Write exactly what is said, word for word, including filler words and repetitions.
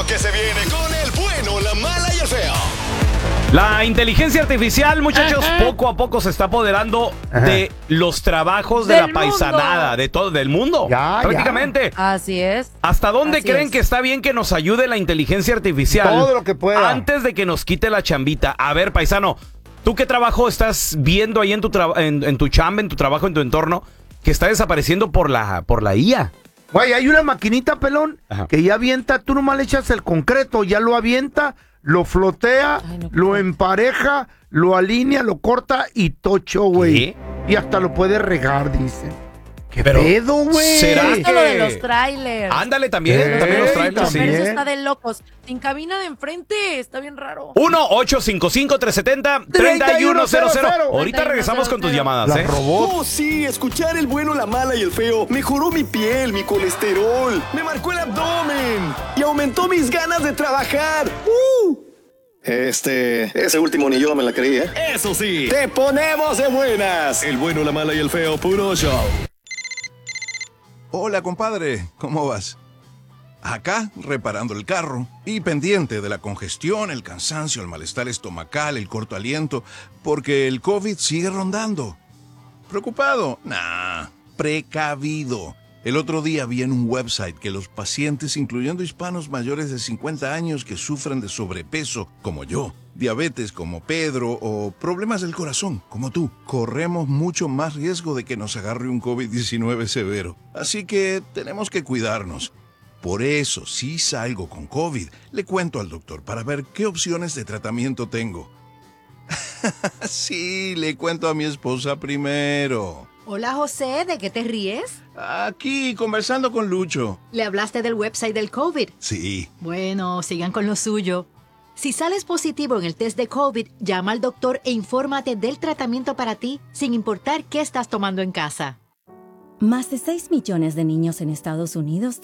que se viene con el bueno, la mala y el feo. La inteligencia artificial, muchachos, Ajá. poco a poco se está apoderando Ajá. de los trabajos de Del la paisanada, mundo. de todo, del mundo. Ya, prácticamente. Así es. ¿Hasta dónde Así creen es. que está bien que nos ayude la inteligencia artificial? Todo lo que pueda. Antes de que nos quite la chambita. A ver, paisano, ¿tú qué trabajo estás viendo ahí en tu, tra- en, en tu chamba, en tu trabajo, en tu entorno, que está desapareciendo por la, por la I A? Güey, hay una maquinita, pelón, Ajá. que ya avienta, tú nomás le echas el concreto, ya lo avienta, lo flotea, Ay, no, qué- empareja, lo alinea, lo corta y tocho, güey. Y hasta lo puede regar, dice. ¿Qué Pero, pedo, güey? ¿será Esto lo de que- los trailers. Ándale también, Ey, también los trailers, sí. Pero eso también. está de locos. Sin cabina de enfrente, está bien raro. uno ocho cinco cinco, tres siete cero, tres uno cero cero. Ahorita regresamos con tus llamadas, La ¿eh? robó. Oh, sí, escuchar el bueno, la mala y el feo mejoró mi piel, mi colesterol, me marcó el abdomen y aumentó mis ganas de trabajar. ¡Uh! Este, ese último ni yo me la creía. Eso sí, te ponemos de buenas. El bueno, la mala y el feo, puro show. Hola, compadre, ¿cómo vas? Acá, reparando el carro y pendiente de la congestión, el cansancio, el malestar estomacal, el corto aliento, porque el COVID sigue rondando. ¿Preocupado? Nah, precavido. El otro día vi en un website que los pacientes, incluyendo hispanos mayores de cincuenta años que sufren de sobrepeso, como yo, diabetes como Pedro o problemas del corazón, como tú, corremos mucho más riesgo de que nos agarre un COVID diecinueve severo. Así que tenemos que cuidarnos. Por eso, si salgo con COVID, le cuento al doctor para ver qué opciones de tratamiento tengo. Sí, le cuento a mi esposa primero. Hola José, ¿de qué te ríes? Aquí, conversando con Lucho. ¿Le hablaste del website del COVID? Sí. Bueno, sigan con lo suyo. Si sales positivo en el test de COVID, llama al doctor e infórmate del tratamiento para ti, sin importar qué estás tomando en casa. Más de seis millones de niños en Estados Unidos